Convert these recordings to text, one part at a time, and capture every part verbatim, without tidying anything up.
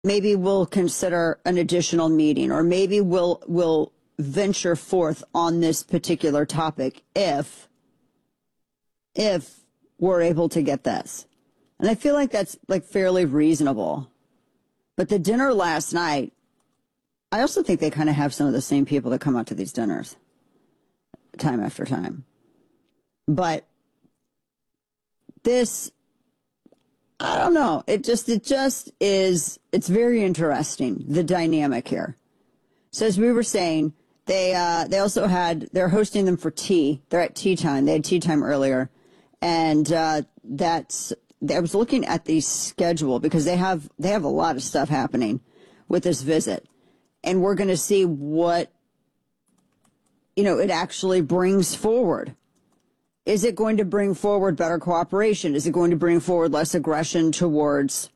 maybe we'll consider an additional meeting, or maybe we'll we'll venture forth on this particular topic if if we're able to get this. And I feel like that's like fairly reasonable. But the dinner last night, I also think they kind of have some of the same people that come out to these dinners time after time. But this, I don't know. It just, it just is, it's very interesting, the dynamic here. So as we were saying, they, uh, they also had, they're hosting them for tea. They're at tea time. They had tea time earlier. And, uh, that's, I was looking at the schedule because they have, they have a lot of stuff happening with this visit. And we're going to see what, you know, it actually brings forward. Is it going to bring forward better cooperation? Is it going to bring forward less aggression towards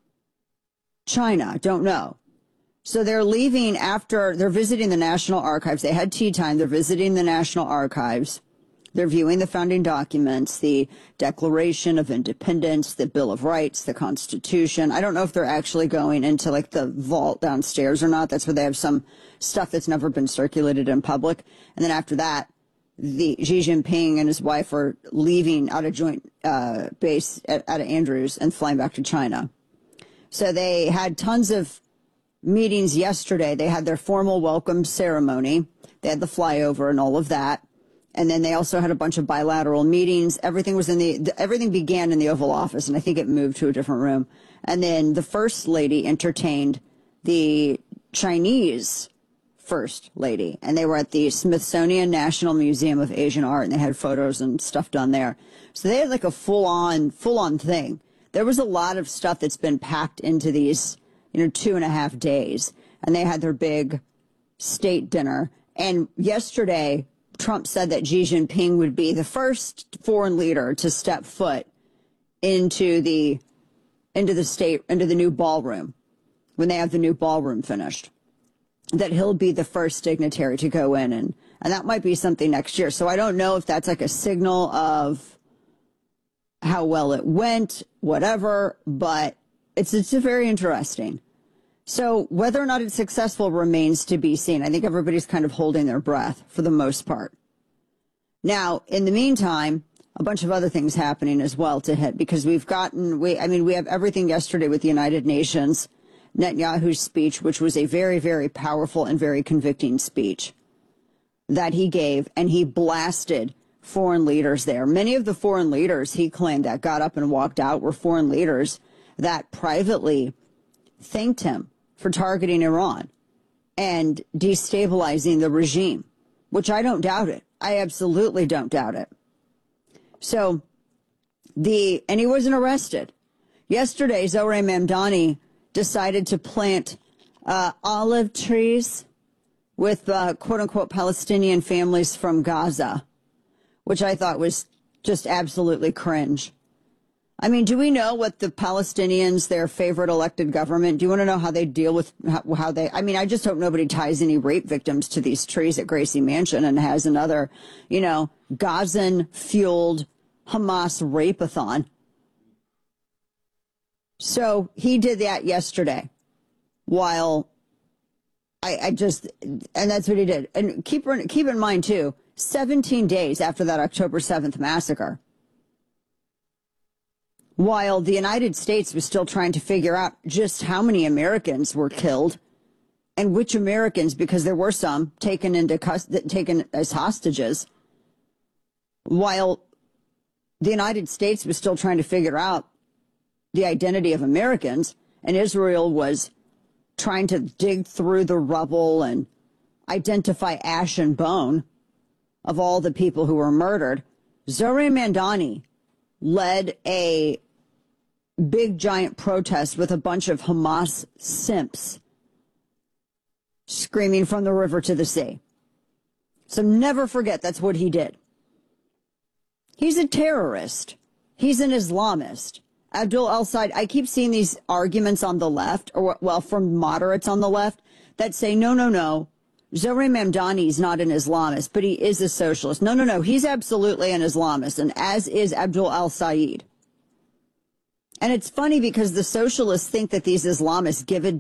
China? Don't know. So they're leaving after, they're visiting the National Archives. They had tea time. They're visiting the National Archives. They're viewing the founding documents, the Declaration of Independence, the Bill of Rights, the Constitution. I don't know if they're actually going into like the vault downstairs or not. That's where they have some stuff that's never been circulated in public. And then after that, the Xi Jinping and his wife are leaving out of joint uh, base at, out of Andrews and flying back to China. So they had tons of meetings yesterday. They had their formal welcome ceremony. They had the flyover and all of that. And then they also had a bunch of bilateral meetings. Everything was in the, everything began in the Oval Office, and I think it moved to a different room. And then the First Lady entertained the Chinese First Lady, and they were at the Smithsonian National Museum of Asian Art, and they had photos and stuff done there. So they had like a full-on, full-on thing. There was a lot of stuff that's been packed into these, you know, two and a half days. And they had their big state dinner. And yesterday, Trump said that Xi Jinping would be the first foreign leader to step foot into the into the state, into the new ballroom, when they have the new ballroom finished, that he'll be the first dignitary to go in. And, and that might be something next year. So I don't know if that's like a signal of how well it went, whatever, but it's, it's very interesting. So whether or not it's successful remains to be seen. I think everybody's kind of holding their breath for the most part. Now, in the meantime, a bunch of other things happening as well to hit, because we've gotten, we, I mean, we have everything yesterday with the United Nations, Netanyahu's speech, which was a very, very powerful and very convicting speech that he gave, and he blasted foreign leaders there. Many of the foreign leaders he claimed that got up and walked out were foreign leaders that privately thanked him for targeting Iran and destabilizing the regime, which I don't doubt it. I absolutely don't doubt it. So the, and he wasn't arrested. Yesterday, Zohreh Mamdani decided to plant uh, olive trees with uh, quote unquote Palestinian families from Gaza, which I thought was just absolutely cringe. I mean, do we know what the Palestinians, their favorite elected government, do you want to know how they deal with how, how they, I mean, I just hope nobody ties any rape victims to these trees at Gracie Mansion and has another, you know, Gazan-fueled Hamas rape-a-thon. So he did that yesterday while I, I just, and that's what he did. And keep, keep in mind, too, seventeen days after that October seventh massacre, while the United States was still trying to figure out just how many Americans were killed and which Americans, because there were some taken into taken as hostages, while the United States was still trying to figure out the identity of Americans, and Israel was trying to dig through the rubble and identify ash and bone of all the people who were murdered, Zohreh Mamdani led a big giant protest with a bunch of Hamas simps screaming from the river to the sea. So never forget that's what he did. He's a terrorist. He's an Islamist. Abdul al-Said, I keep seeing these arguments on the left, or well, from moderates on the left, that say, no, no, no, Zohreh Mamdani is not an Islamist, but he is a socialist. No, no, no, he's absolutely an Islamist, and as is Abdul al-Said. And it's funny because the socialists think that these Islamists give a